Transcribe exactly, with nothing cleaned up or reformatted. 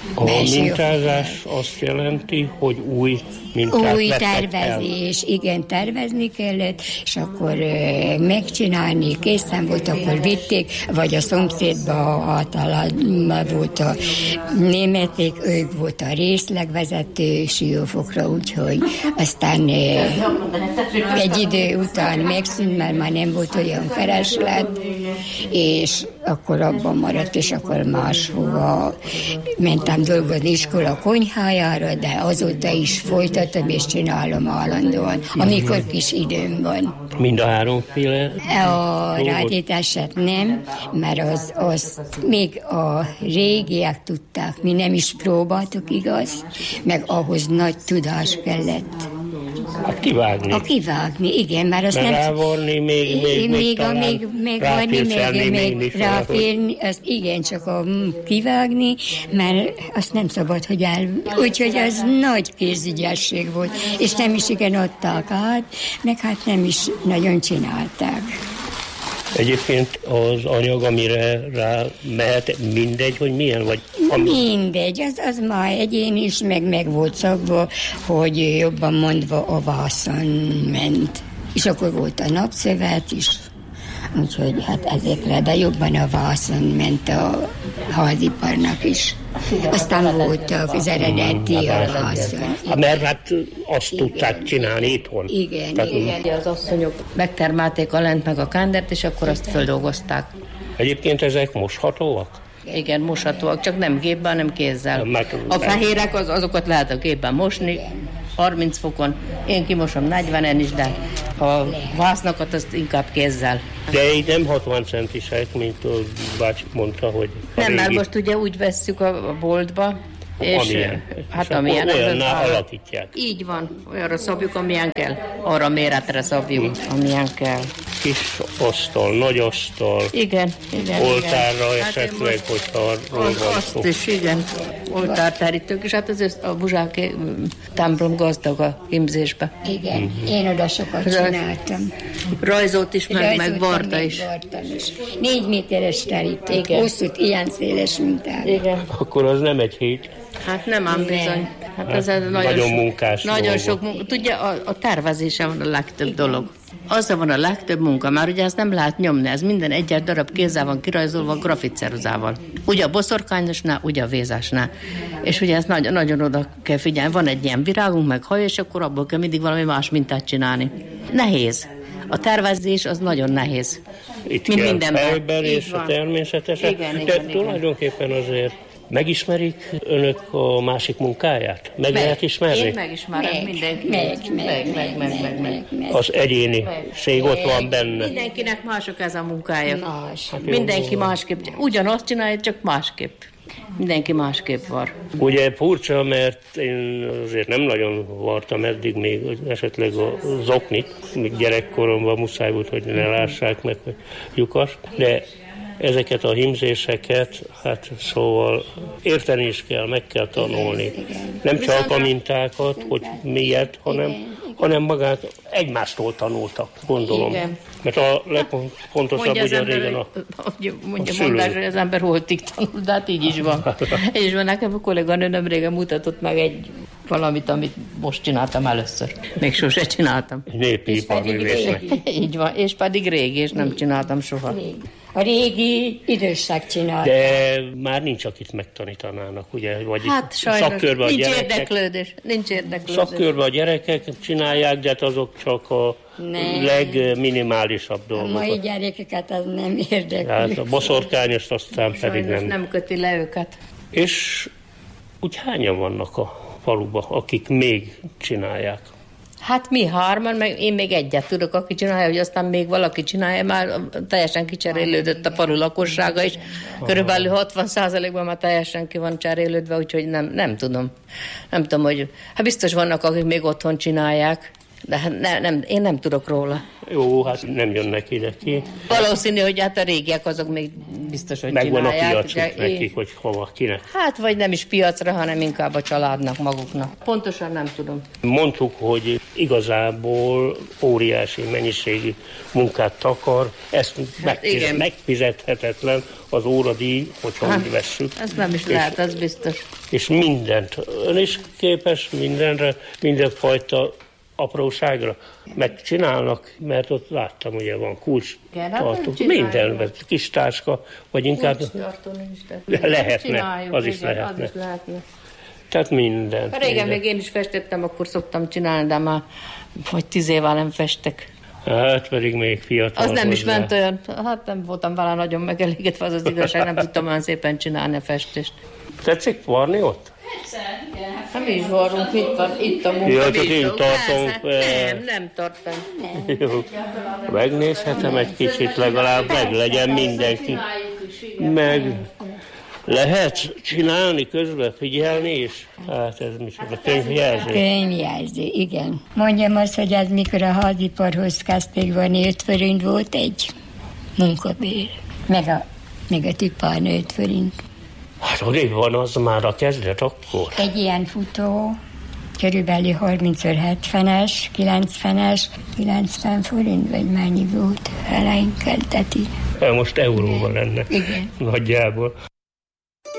A mintázás azt jelenti, hogy új mintát Új tervezés, el. igen, tervezni kellett, és akkor e, megcsinálni, készen volt, akkor vitték, vagy a szomszédba általában volt a németék, ők volt a részlegvezető Siófokra, úgyhogy aztán e, egy idő után megszűnt, mert már nem volt olyan kereslet, és akkor abban maradt, és akkor máshova mentem dolgozni iskola konyhájára, de azóta is folytatom, és csinálom állandóan, amikor kis időm van. Mind a háromféle? A rádítást nem, mert az, az még a régiek tudták, mi nem is próbáltuk, igaz, meg ahhoz nagy tudás kellett. A kivágni. A kivágni, igen, mert azt nem... Rávorni, még, még, még, még, még, még varni, még, még, még ráférni, azt igen, csak a kivágni, mert azt nem szabad, hogy el... Úgyhogy az nagy kézügyesség volt, és nem is igen adták át, meg hát nem is nagyon csinálták. Egyébként az anyag, amire rá mehet, mindegy, hogy milyen, vagy... Ami... Mindegy, az, az már egyén is, meg, meg volt szabva, hogy jobban mondva a vászon ment. És akkor volt a napszövet is, úgyhogy hát ezekre, de jobban a vászon ment a háziparnak is. Aztán voltak az eredeti a vászon. Hát mert hát azt igen, tudták csinálni igen, itthon. Igen, Tehát, igen. Az asszonyok megtermelték a lent meg a kándert, és akkor azt földolgozták. Egyébként ezek moshatóak? Igen, moshatóak, csak nem gépben, hanem kézzel. Meg, a fehérek, az, azokat lehet a gépben mosni, harminc fokon. Én kimosom negyvenen is, de a vásznakat azt inkább kézzel. De így nem hatvan centisek, mint a bácsi mondta, hogy... Nem, mert most ugye úgy vesszük a boltba, és amilyen. hát és amilyen. Olyanná alakítják. Így van, olyanra szabjuk, amilyen kell. Arra méretre szabjuk, hmm. amilyen kell. Kis asztal, nagy asztal. Igen, igen. Oltárra igen. esetleg, hát hogyha arról van azt szó. Is, igen. Oltárterítők, és hát az a Buzsáki templom gazdag a himzésbe. Igen, mm-hmm. én oda sokat csináltam. Rajzolt is, meg, meg varta is. is. Négy méteres terítők, hosszút, ilyen széles mintát. Igen. Akkor az nem egy hét. Hát nem ám bizony. Hát ez nagyon, nagyon so, munkás Nagyon dolga. sok munka. Tudja, a, a tervezése van a legtöbb igen. dolog. Azzal van a legtöbb munka, már ugye ezt nem lehet nyomni, ez minden egyes darab kézzel van kirajzolva grafitceruzával. Ugye a boszorkányosnál, ugye a vézásnál. És ugye ezt nagyon, nagyon oda kell figyelni. Van egy ilyen virágunk, meg haj, és akkor abból kell mindig valami más mintát csinálni. Nehéz. A tervezés az nagyon nehéz. Itt mint kell mindenben. Fejben és a természetesen. Igen, de igen, tulajdonképpen azért megismerik önök a másik munkáját? Meg, meg lehet ismerni? Én megismerem meg, mindenki. Meg, meg, meg, meg, meg, meg, meg, meg. Az egyéniség ott van benne. Mindenkinek mások ez a munkája. Más. Hát mindenki másképp. Ugyanazt csinálja, csak másképp. Mindenki másképp var. Ugye furcsa, mert én azért nem nagyon vartam eddig még esetleg a zoknit, még gyerekkoromban muszáj volt, hogy ne lássák meg a lyukas, de ezeket a hímzéseket, hát szóval érteni is kell, meg kell tanulni. Nem csak a mintákat, hogy miért, hanem, hanem magát egymástól tanultak, gondolom. Igen. Mert a legfontosabb ugye régen a, mondja a mondás, hogy az ember holtig tanul, de hát így is van. Így is van, nekem a kolléganő nem régen mutatott meg egy valamit, amit most csináltam először. Még sose csináltam. Népi iparművésznek. Így van, és pedig régi, és nem csináltam soha. A régi idősek csinálták. De már nincs, akit megtanítanának, ugye? Vagy hát sajnos, szakkörben nincs a gyerekek, érdeklődés. Nincs érdeklődés. Szakkörben a gyerekek csinálják, de hát azok csak a nem. legminimálisabb dolgok. A mai gyerekeket az nem érdekli. Hát a boszorkányos aztán sajnos pedig nem. nem köti le őket. És úgy hányan vannak a faluban, akik még csinálják? Hát mi hárman, meg én még egyet tudok, aki csinálja, hogy aztán még valaki csinálja, már teljesen kicserélődött a falu lakossága is. Körülbelül hatvan százalékban már teljesen ki van cserélődve, úgyhogy nem, nem tudom. Nem tudom, hogy... Hát biztos vannak, akik még otthon csinálják, De hát ne, nem, én nem tudok róla. Jó, hát nem jönnek ide ki. Valószínű, hogy hát a régiek azok még biztos, hogy megvan csinálják. A piacuk ugye, nekik, hogy hova, kinek. Hát vagy nem is piacra, hanem inkább a családnak maguknak. Pontosan nem tudom. Mondtuk, hogy igazából óriási mennyiségű munkát takar, ezt hát megfiz- megfizethetetlen az óradíj, hogyha hát, úgy vesszük. Ez nem is és, lehet, az biztos. És mindent, ön is képes mindenre, mindenfajta apróságra megcsinálnak, mert ott láttam, ugye van kulcs, tartunk, mindenben, kis táska, vagy inkább lehetne, az is igen, lehetne. Az is lehetne. Tehát minden. Régen minden. még én is festettem, akkor szoktam csinálni, de már vagy tíz éve nem festek. Hát pedig még fiatal. Az nem hozzá. Is ment olyan, hát nem voltam vele nagyon megelégedve, az az igazság, nem tudtam olyan szépen csinálni a festést. Tetszik varni ott? Hát mi is varrunk, itt van, itt a munka. Ja, csak én tartom. Hát, nem, nem tartom. Jó. Megnézhetem egy kicsit, legalább meg legyen mindenki. Meg lehet csinálni közben, figyelni is? Hát ez micsoda, könyvjelző. Könyvjelző, igen. Mondjam azt, hogy ez mikor a háziparhoz kezdték volna, öt forint volt egy munkabér. Meg a, meg a tüppárnő öt forint. Hát odébb van az már a kezdet akkor. Egy ilyen futó, körülbelül harminc hetvenes, kilencvenes, kilencven forint, vagy mennyi volt, eleink kezdeti. Most euróban lenne. Igen. Nagyjából.